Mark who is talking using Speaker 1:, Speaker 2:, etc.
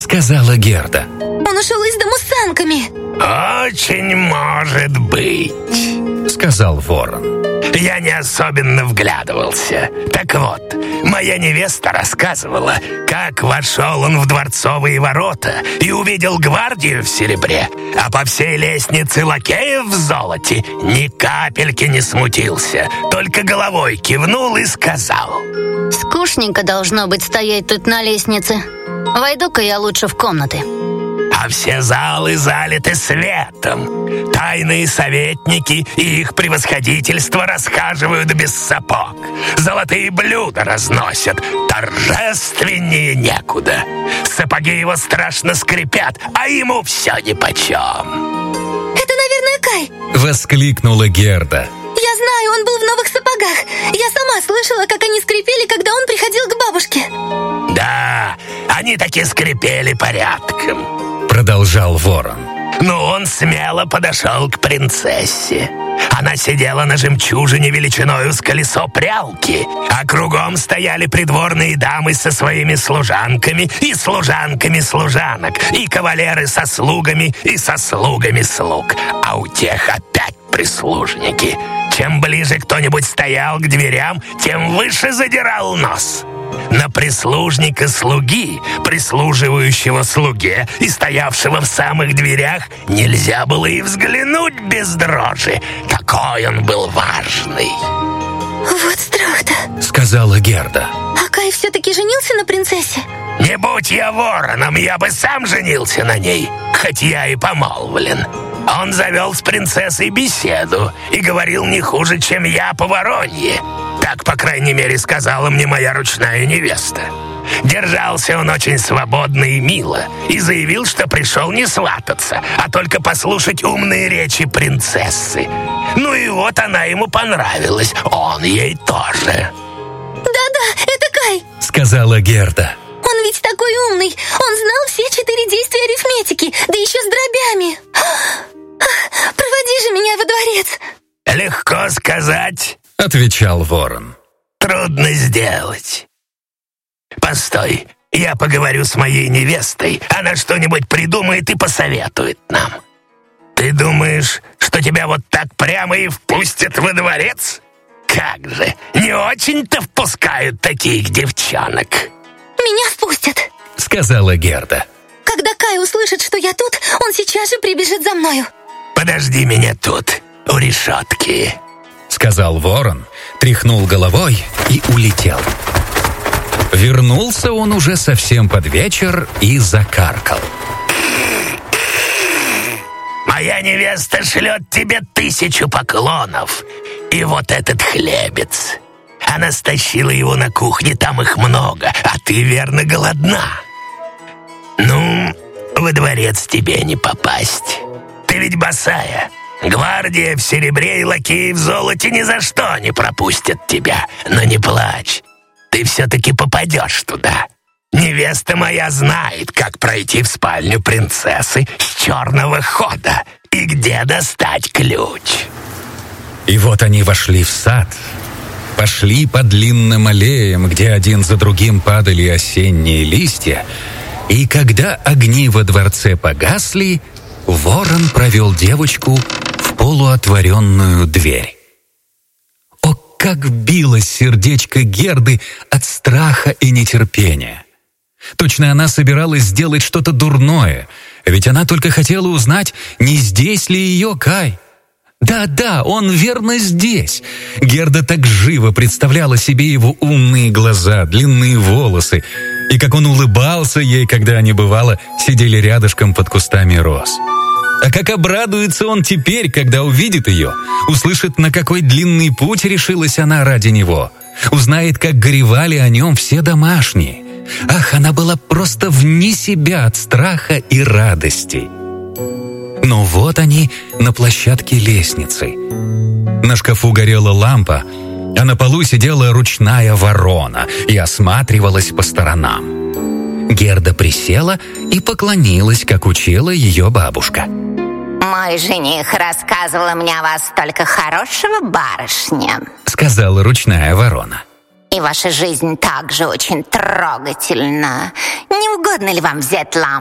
Speaker 1: сказала Герда.
Speaker 2: Он ушел из дому с санками.
Speaker 3: Очень может быть,
Speaker 1: сказал ворон.
Speaker 3: Я не особенно вглядывался. Так вот, моя невеста рассказывала, как вошел он в дворцовые ворота и увидел гвардию в серебре, а по всей лестнице лакеев в золоте ни капельки не смутился, только головой кивнул и сказал:
Speaker 2: Скучненько должно быть стоять тут на лестнице. Войду-ка я лучше в комнаты.
Speaker 3: А все залы залиты светом. Тайные советники и их превосходительство расхаживают без сапог. Золотые блюда разносят. Торжественнее некуда. Сапоги его страшно скрипят, а ему все нипочем.
Speaker 2: Это, наверное, Кай.
Speaker 1: Воскликнула Герда.
Speaker 2: Я знаю, он был в новых сапогах. Я сама слышала, как они скрипели, когда он приходил к бабушке.
Speaker 3: Да, они таки скрипели порядком,
Speaker 1: продолжал ворон.
Speaker 3: Но он смело подошел к принцессе. Она сидела на жемчужине величиною с колесо прялки, а кругом стояли придворные дамы со своими служанками и служанками служанок, и кавалеры со слугами и со слугами слуг, а у тех опять прислужники. Чем ближе кто-нибудь стоял к дверям, тем выше задирал нос. На прислужника слуги, прислуживающего слуге и стоявшего в самых дверях, нельзя было и взглянуть без дрожи. Какой он был важный.
Speaker 2: Вот страх-то,
Speaker 1: сказала Герда.
Speaker 2: А Кай все-таки женился на принцессе?
Speaker 3: Не будь я вороном, я бы сам женился на ней, хоть я и помолвлен. Он завел с принцессой беседу и говорил не хуже, чем я по воронье. Так, по крайней мере, сказала мне моя ручная невеста. Держался он очень свободно и мило и заявил, что пришел не свататься, а только послушать умные речи принцессы. Ну и вот она ему понравилась, он ей тоже.
Speaker 2: Да-да, это Кай,
Speaker 1: сказала Герда.
Speaker 2: Он ведь такой умный. Он знал все 4 действия арифметики, да еще с дробями. Проводи же меня во дворец.
Speaker 3: Легко сказать,
Speaker 1: отвечал ворон.
Speaker 3: Трудно сделать. Постой, я поговорю с моей невестой. Она что-нибудь придумает и посоветует нам. Ты думаешь, что тебя вот так прямо и впустят во дворец? Как же, не очень-то впускают таких девчонок.
Speaker 2: Меня впустят,
Speaker 1: сказала Герда.
Speaker 2: Когда Кай услышит, что я тут, он сейчас же прибежит за мною.
Speaker 3: Подожди меня тут, у решетки,
Speaker 1: сказал ворон, тряхнул головой и улетел. Вернулся он уже совсем под вечер и закаркал.
Speaker 3: Моя невеста шлет тебе 1000 поклонов. И вот этот хлебец. Она стащила его на кухне, там их много, а ты, верно, голодна. Ну, во дворец тебе не попасть. Ты ведь босая. Гвардия в серебре и лакеи в золоте ни за что не пропустят тебя. Но не плачь, ты все-таки попадешь туда. Невеста моя знает, как пройти в спальню принцессы с черного хода и где достать ключ.
Speaker 1: И вот они вошли в сад, пошли по длинным аллеям, где один за другим падали осенние листья, и когда огни во дворце погасли, ворон провел девочку в полуотворенную дверь. О, как билось сердечко Герды от страха и нетерпения! Точно она собиралась сделать что-то дурное, ведь она только хотела узнать, не здесь ли ее Кай. Да-да, он верно здесь. Герда так живо представляла себе его умные глаза, длинные волосы, и как он улыбался ей, когда они, бывало, сидели рядышком под кустами роз. А как обрадуется он теперь, когда увидит ее, услышит, на какой длинный путь решилась она ради него, узнает, как горевали о нем все домашние. Ах, она была просто вне себя от страха и радости. Но вот они на площадке лестницы. На шкафу горела лампа, а на полу сидела ручная ворона и осматривалась по сторонам. Герда присела и поклонилась, как учила ее бабушка.
Speaker 4: «Мой жених рассказывал мне о вас только хорошего, барышня»,
Speaker 1: сказала ручная ворона.
Speaker 4: И ваша жизнь также очень трогательна. Не угодно ли вам взять лампу?